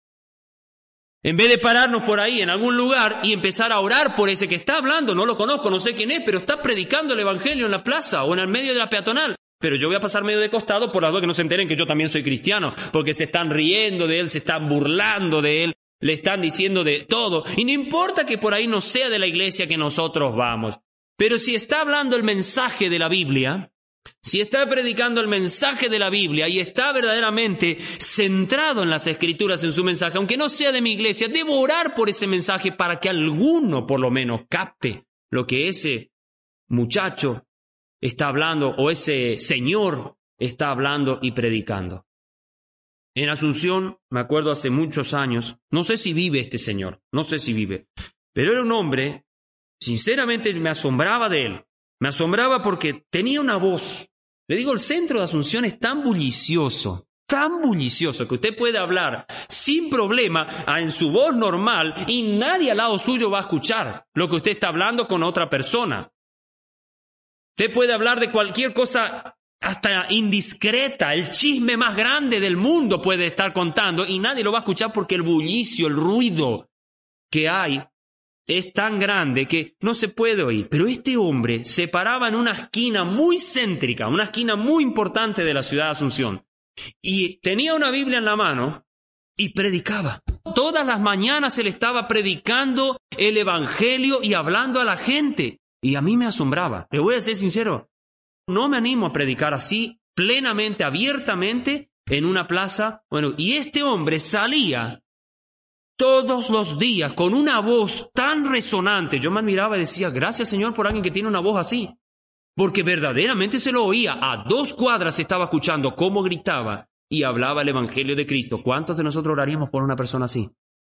En vez de pararnos por ahí en algún lugar y empezar a orar por ese que está hablando, no lo conozco, no sé quién es, pero está predicando el evangelio en la plaza o en el medio de la peatonal. Pero yo voy a pasar medio de costado por las dudas que no se enteren que yo también soy cristiano, porque se están riendo de él, se están burlando de él, le están diciendo de todo. Y no importa que por ahí no sea de la iglesia que nosotros vamos, pero si está hablando el mensaje de la Biblia, si está predicando el mensaje de la Biblia y está verdaderamente centrado en las Escrituras, en su mensaje, aunque no sea de mi iglesia, debo orar por ese mensaje para que alguno por lo menos capte lo que ese muchacho está hablando o ese señor está hablando y predicando. En Asunción, me acuerdo hace muchos años, no sé si vive este señor, no sé si vive, pero era un hombre, sinceramente me asombraba de él. Me asombraba porque tenía una voz. Le digo, el centro de Asunción es tan bullicioso, tan bullicioso, que usted puede hablar sin problema en su voz normal y nadie al lado suyo va a escuchar lo que usted está hablando con otra persona. Usted puede hablar de cualquier cosa hasta indiscreta, el chisme más grande del mundo puede estar contando y nadie lo va a escuchar porque el bullicio, el ruido que hay es tan grande que no se puede oír. Pero este hombre se paraba en una esquina muy céntrica, una esquina muy importante de la ciudad de Asunción, y tenía una Biblia en la mano y predicaba. Todas las mañanas él estaba predicando el evangelio y hablando a la gente. Y a mí me asombraba. Le voy a ser sincero, no me animo a predicar así, plenamente, abiertamente, en una plaza. Bueno, y este hombre salía todos los días con una voz tan resonante. Yo me admiraba y decía, gracias Señor por alguien que tiene una voz así. Porque verdaderamente se lo oía. A dos cuadras estaba escuchando cómo gritaba y hablaba el evangelio de Cristo. ¿Cuántos de nosotros oraríamos por una persona así?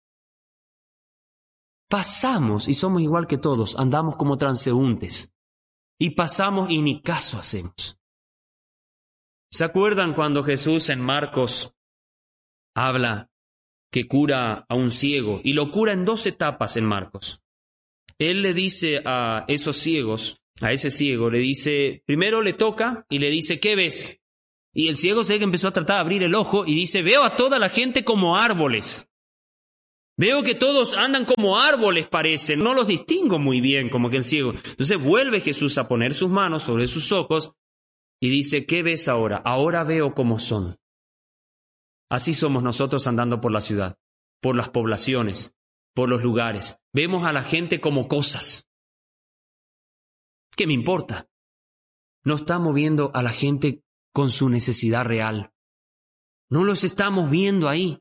Pasamos y somos igual que todos, andamos como transeúntes. Y pasamos y ni caso hacemos. ¿Se acuerdan cuando Jesús en Marcos habla que cura a un ciego? Y lo cura en dos etapas en Marcos. Él le dice a esos ciegos, a ese ciego, le dice, primero le toca y le dice, ¿qué ves? Y el ciego se ve que empezó a tratar de abrir el ojo y dice, veo a toda la gente como árboles. Veo que todos andan como árboles parecen, no los distingo muy bien como que el ciego. Entonces vuelve Jesús a poner sus manos sobre sus ojos y dice, ¿qué ves ahora? Ahora veo cómo son. Así somos nosotros andando por la ciudad, por las poblaciones, por los lugares. Vemos a la gente como cosas. ¿Qué me importa? No estamos viendo a la gente con su necesidad real. No los estamos viendo ahí.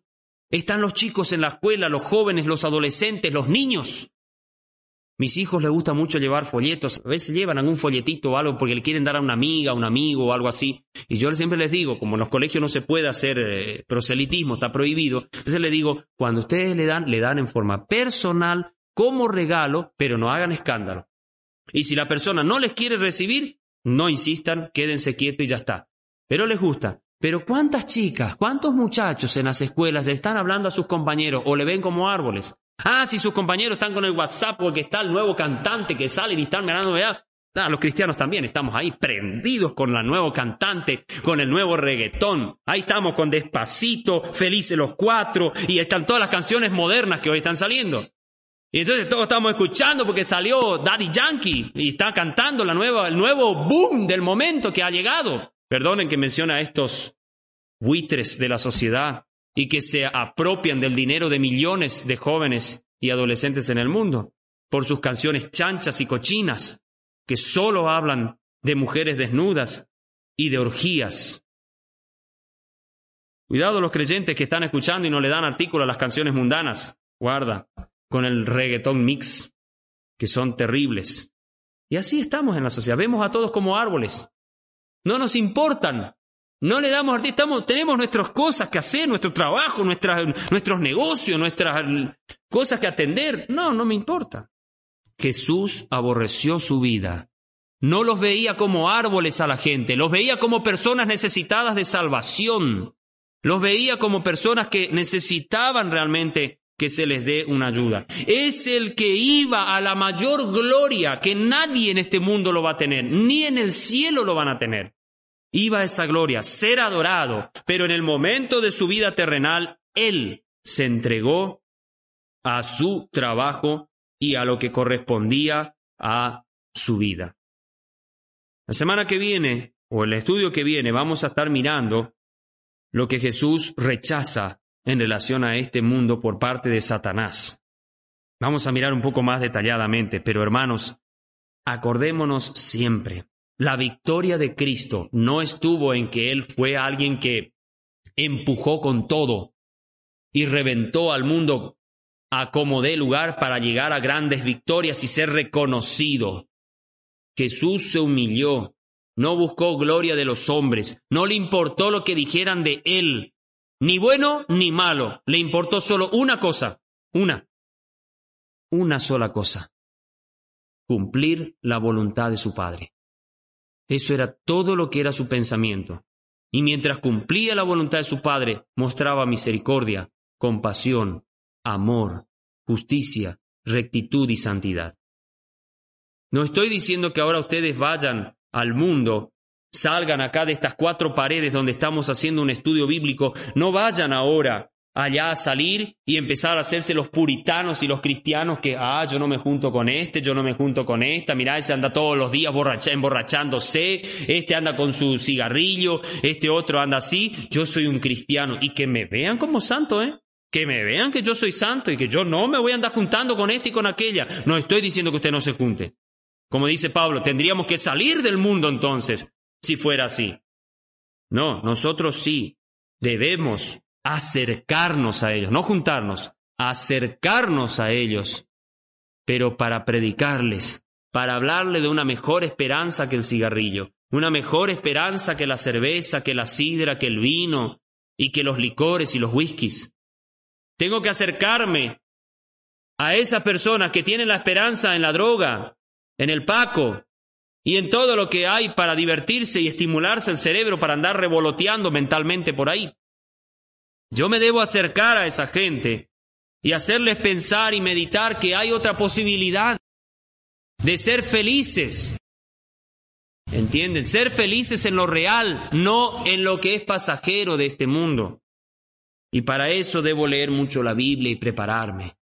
Están los chicos en la escuela, los jóvenes, los adolescentes, los niños. Mis hijos les gusta mucho llevar folletos. A veces llevan algún folletito o algo porque le quieren dar a una amiga, a un amigo o algo así. Y yo siempre les digo, como en los colegios no se puede hacer eh, proselitismo, está prohibido. Entonces les digo, cuando ustedes le dan, le dan en forma personal, como regalo, pero no hagan escándalo. Y si la persona no les quiere recibir, no insistan, quédense quietos y ya está. Pero les gusta. Pero ¿cuántas chicas, cuántos muchachos en las escuelas le están hablando a sus compañeros o le ven como árboles? Ah, si sus compañeros están con el WhatsApp porque está el nuevo cantante que sale y están mirando, ¿verdad? Ah, los cristianos también estamos ahí prendidos con el nuevo cantante, con el nuevo reggaetón. Ahí estamos con Despacito, Felices los Cuatro, y están todas las canciones modernas que hoy están saliendo. Y entonces todos estamos escuchando porque salió Daddy Yankee y está cantando la nueva, el nuevo boom del momento que ha llegado. Perdonen que mencione a estos buitres de la sociedad y que se apropian del dinero de millones de jóvenes y adolescentes en el mundo por sus canciones chanchas y cochinas que solo hablan de mujeres desnudas y de orgías. Cuidado los creyentes que están escuchando y no le dan artículo a las canciones mundanas. Guarda con el reggaetón mix, que son terribles. Y así estamos en la sociedad. Vemos a todos como árboles. No nos importan. No le damos artículos. Estamos, tenemos nuestras cosas que hacer, nuestro trabajo, nuestras, nuestros negocios, nuestras cosas que atender. No, no me importa. Jesús aborreció su vida. No los veía como árboles a la gente. Los veía como personas necesitadas de salvación. Los veía como personas que necesitaban realmente que se les dé una ayuda. Es el que iba a la mayor gloria que nadie en este mundo lo va a tener, ni en el cielo lo van a tener. Iba a esa gloria, ser adorado, pero en el momento de su vida terrenal, Él se entregó a su trabajo y a lo que correspondía a su vida. La semana que viene, o el estudio que viene, vamos a estar mirando lo que Jesús rechaza en relación a este mundo por parte de Satanás. Vamos a mirar un poco más detalladamente, pero hermanos, acordémonos siempre, la victoria de Cristo no estuvo en que Él fue alguien que empujó con todo y reventó al mundo a como dé lugar para llegar a grandes victorias y ser reconocido. Jesús se humilló, no buscó gloria de los hombres, no le importó lo que dijeran de Él, ni bueno ni malo, le importó solo una cosa, una, una sola cosa, cumplir la voluntad de su Padre. Eso era todo lo que era su pensamiento. Y mientras cumplía la voluntad de su Padre, mostraba misericordia, compasión, amor, justicia, rectitud y santidad. No estoy diciendo que ahora ustedes vayan al mundo, salgan acá de estas cuatro paredes donde estamos haciendo un estudio bíblico, no vayan ahora allá a salir y empezar a hacerse los puritanos y los cristianos que, ah, yo no me junto con este, yo no me junto con esta, mirá, ese anda todos los días borracha, emborrachándose, este anda con su cigarrillo, este otro anda así, yo soy un cristiano, y que me vean como santo, ¿eh? Que me vean que yo soy santo y que yo no me voy a andar juntando con este y con aquella. No estoy diciendo que usted no se junte. Como dice Pablo, tendríamos que salir del mundo entonces, si fuera así. No, nosotros sí debemos acercarnos a ellos, no juntarnos, acercarnos a ellos, pero para predicarles, para hablarles de una mejor esperanza que el cigarrillo, una mejor esperanza que la cerveza, que la sidra, que el vino y que los licores y los whiskies. Tengo que acercarme a esas personas que tienen la esperanza en la droga, en el paco y en todo lo que hay para divertirse y estimularse el cerebro para andar revoloteando mentalmente por ahí. Yo me debo acercar a esa gente y hacerles pensar y meditar que hay otra posibilidad de ser felices. ¿Entienden? Ser felices en lo real, no en lo que es pasajero de este mundo. Y para eso debo leer mucho la Biblia y prepararme.